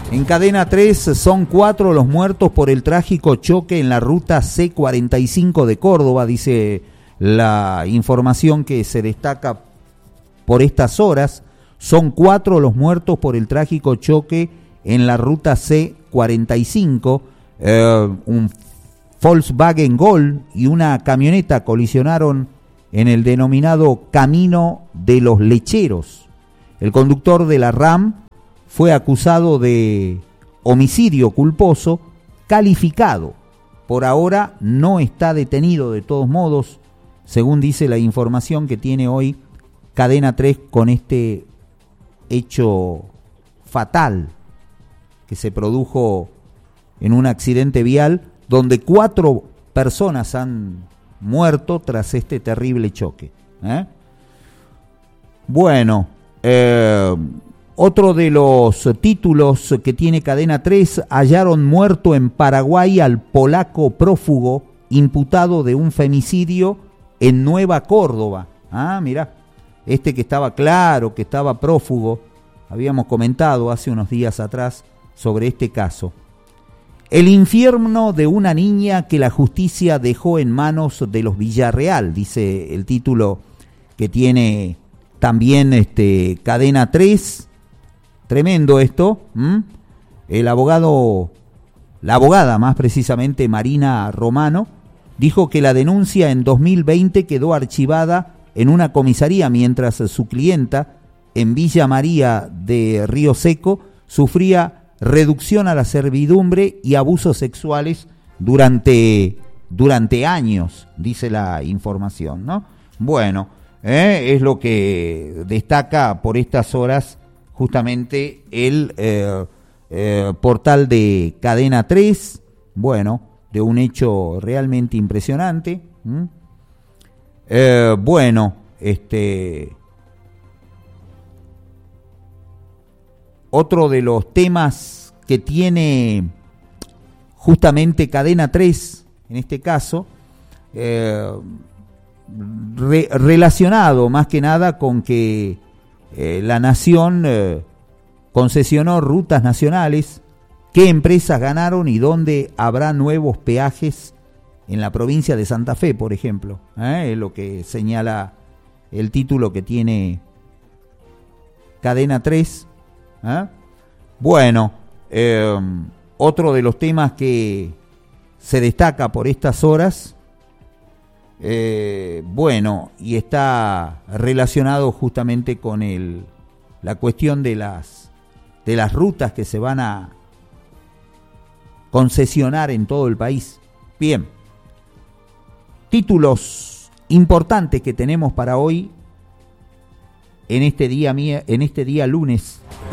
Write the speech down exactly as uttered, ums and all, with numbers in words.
En Cadena tres son cuatro los muertos por el trágico choque en la ruta C cuarenta y cinco de Córdoba, dice la información que se destaca por estas horas. Son cuatro los muertos por el trágico choque en la ruta C cuarenta y cinco. Eh, un Volkswagen Gol y una camioneta colisionaron en el denominado Camino de los Lecheros. El conductor de la RAM fue acusado de homicidio culposo calificado. Por ahora no está detenido de todos modos, según dice la información que tiene hoy Cadena tres con este hecho fatal que se produjo en un accidente vial donde cuatro personas han muerto tras este terrible choque. ¿Eh? Bueno, eh, otro de los títulos que tiene Cadena tres: hallaron muerto en Paraguay al polaco prófugo imputado de un femicidio en Nueva Córdoba. Ah, mirá, este que estaba claro, que estaba prófugo, habíamos comentado hace unos días atrás sobre este caso. El infierno de una niña que la justicia dejó en manos de los Villarreal, dice el título que tiene también este, Cadena tres. Tremendo esto. ¿Mm? El abogado, la abogada más precisamente, Marina Romano, dijo que la denuncia en dos mil veinte quedó archivada en una comisaría mientras su clienta en Villa María de Río Seco sufría reducción a la servidumbre y abusos sexuales durante, durante años, dice la información, ¿no? Bueno, eh, es lo que destaca por estas horas justamente el eh, eh, portal de Cadena tres, bueno, de un hecho realmente impresionante. ¿Mm? Eh, bueno, este... Otro de los temas que tiene justamente Cadena tres, en este caso, eh, re, relacionado más que nada con que eh, la Nación eh, concesionó rutas nacionales, qué empresas ganaron y dónde habrá nuevos peajes en la provincia de Santa Fe, por ejemplo. ¿eh? Es lo que señala el título que tiene Cadena tres. ¿Eh? Bueno, eh, otro de los temas que se destaca por estas horas, eh, bueno, y está relacionado justamente con el, la cuestión de las, de las rutas que se van a concesionar en todo el país. Bien, títulos importantes que tenemos para hoy en este día, en este día lunes.